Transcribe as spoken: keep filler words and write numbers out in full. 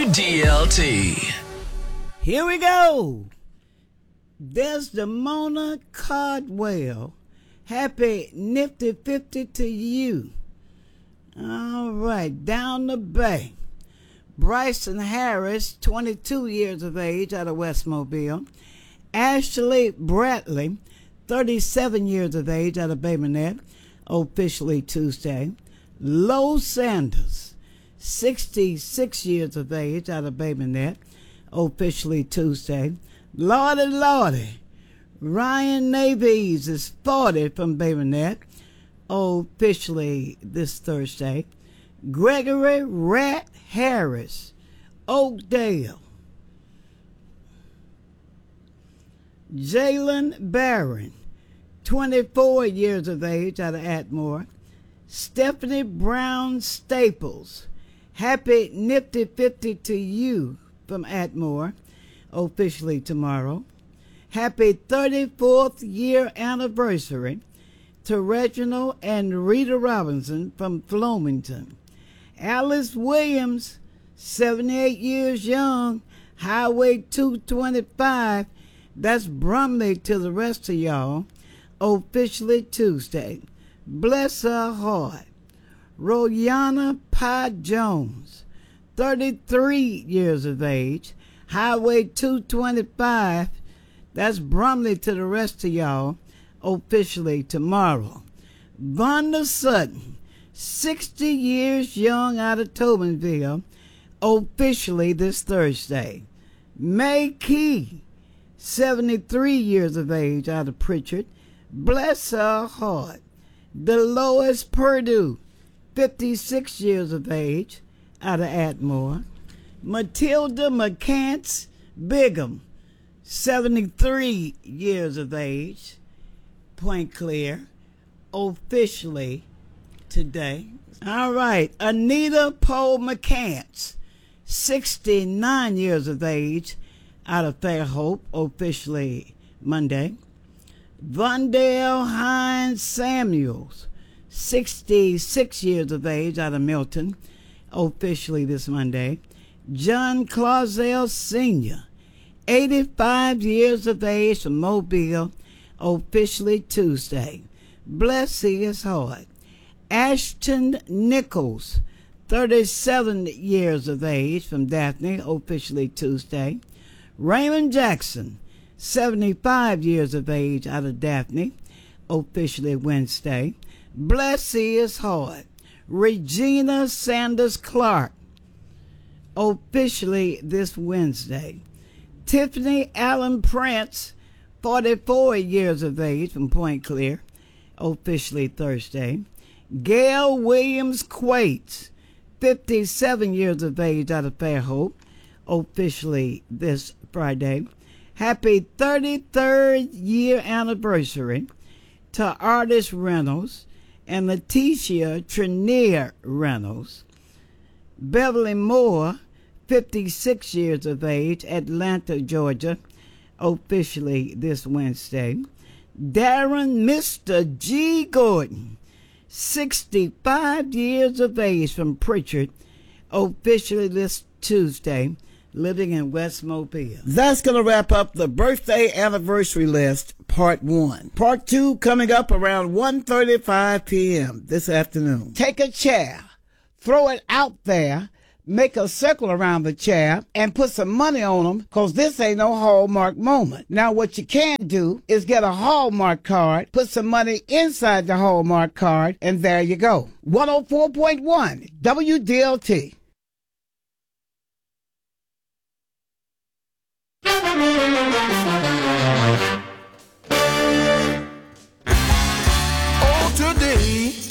W D L T. Here we go. Desdemona Cardwell. Happy Nifty fifty to you. All right, down the bay. Bryson Harris, twenty-two years of age, out of West Mobile. Ashley Bradley, thirty-seven years of age, out of Bay Minette, officially Tuesday. Lowe Sanders, sixty-six years of age, out of Bay Minette, officially Tuesday. Lordy, Lordy. Ryan Navies is forty from Bay Minette, officially this Thursday. Gregory Rat Harris, Oakdale. Jalen Barron, twenty-four years of age, out of Atmore. Stephanie Brown Staples, happy Nifty fifty to you from Atmore, officially tomorrow. Happy thirty-fourth year anniversary to Reginald and Rita Robinson from Floymington. Alice Williams, seventy-eight years young, Highway two twenty-five, that's Brumley to the rest of y'all, officially Tuesday. Bless her heart. Royana Pye Jones, thirty-three years of age, Highway two twenty-five, that's Brumley to the rest of y'all, officially tomorrow. Vonda Sutton, sixty years young, out of Tobinville, officially this Thursday. May Key, seventy-three years of age, out of Pritchard, bless her heart. Dolores Purdue, fifty-six years of age, out of Atmore. Matilda McCants Bigham, seventy-three years of age, Point Clear, officially today. All right, Anita Poe McCants, sixty-nine years of age, out of Fairhope, officially Monday. Vondale Hines Samuels, sixty-six years of age, out of Milton, officially this Monday. John Clausell Senior, eighty-five years of age, from Mobile, officially Tuesday. Bless his heart. Ashton Nichols, thirty-seven years of age, from Daphne, officially Tuesday. Raymond Jackson, seventy-five years of age, out of Daphne, officially Wednesday. Bless his heart. Regina Sanders Clark, officially this Wednesday. Tiffany Allen Prince, forty-four years of age, from Point Clear, officially Thursday. Gail Williams Quates, fifty-seven years of age, out of Fairhope, officially this Friday. Happy thirty-third year anniversary to Artist Reynolds and Leticia Trenier Reynolds. Beverly Moore, fifty-six years of age, Atlanta, Georgia, officially this Wednesday. Darren Mister G. Gordon, sixty-five years of age, from Pritchard, officially this Tuesday, living in West Mobile. That's going to wrap up the birthday anniversary list, part one. Part two coming up around one thirty-five p.m. this afternoon. Take a chair, throw it out there, make a circle around the chair, and put some money on them, because this ain't no Hallmark moment. Now, what you can do is get a Hallmark card, put some money inside the Hallmark card, and there you go. one oh four point one W D L T. Thank you.